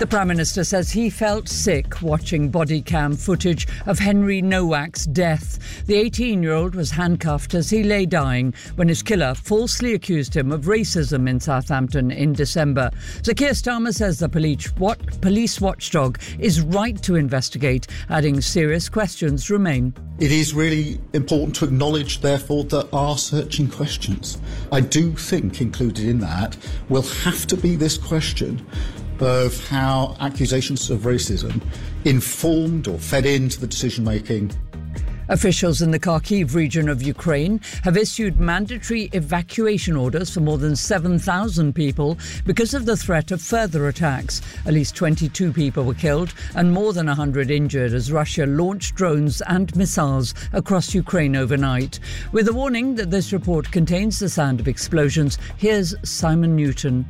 The Prime Minister says he felt sick watching body cam footage of Henry Nowak's death. The 18-year-old was handcuffed as he lay dying when his killer falsely accused him of racism in Southampton in December. Sir Keir Starmer says the police watchdog is right to investigate, adding serious questions remain. It is really important to acknowledge, therefore, there are searching questions. I do think included in that will have to be this question of how accusations of racism informed or fed into the decision-making. Officials in the Kharkiv region of Ukraine have issued mandatory evacuation orders for more than 7,000 people because of the threat of further attacks. At least 22 people were killed and more than 100 injured as Russia launched drones and missiles across Ukraine overnight. With a warning that this report contains the sound of explosions, here's Simon Newton.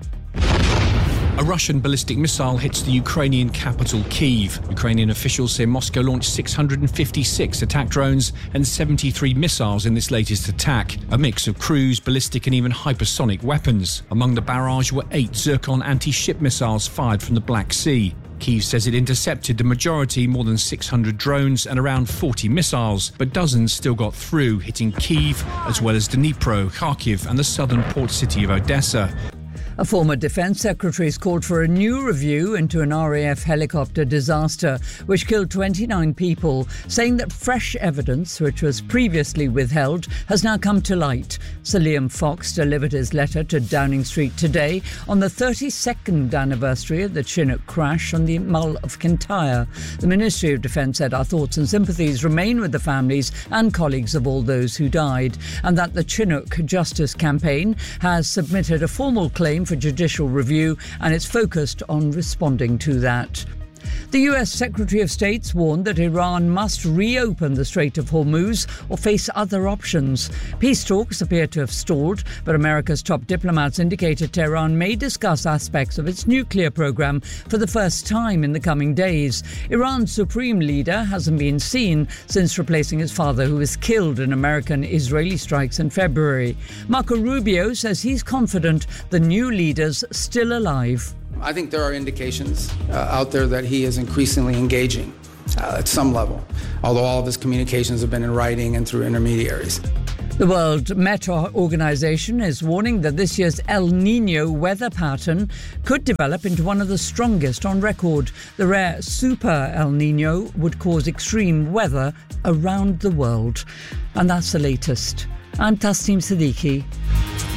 A Russian ballistic missile hits the Ukrainian capital, Kyiv. Ukrainian officials say Moscow launched 656 attack drones and 73 missiles in this latest attack, a mix of cruise, ballistic and even hypersonic weapons. Among the barrage were 8 Zircon anti-ship missiles fired from the Black Sea. Kyiv says it intercepted the majority, more than 600 drones and around 40 missiles, but dozens still got through, hitting Kyiv as well as Dnipro, Kharkiv and the southern port city of Odessa. A former Defence Secretary has called for a new review into an RAF helicopter disaster which killed 29 people, saying that fresh evidence, which was previously withheld, has now come to light. Sir Liam Fox delivered his letter to Downing Street today on the 32nd anniversary of the Chinook crash on the Mull of Kintyre. The Ministry of Defence said our thoughts and sympathies remain with the families and colleagues of all those who died, and that the Chinook Justice Campaign has submitted a formal claim for judicial review and it's focused on responding to that. The US Secretary of State's warned that Iran must reopen the Strait of Hormuz or face other options. Peace talks appear to have stalled, but America's top diplomats indicated Tehran may discuss aspects of its nuclear program for the first time in the coming days. Iran's supreme leader hasn't been seen since replacing his father, who was killed in American-Israeli strikes in February. Marco Rubio says he's confident the new leader's still alive. I think there are indications out there that he is increasingly engaging at some level, although all of his communications have been in writing and through intermediaries. The World Met Organization is warning that this year's El Niño weather pattern could develop into one of the strongest on record. The rare Super El Niño would cause extreme weather around the world. And that's the latest. I'm Tasneem Siddiqui.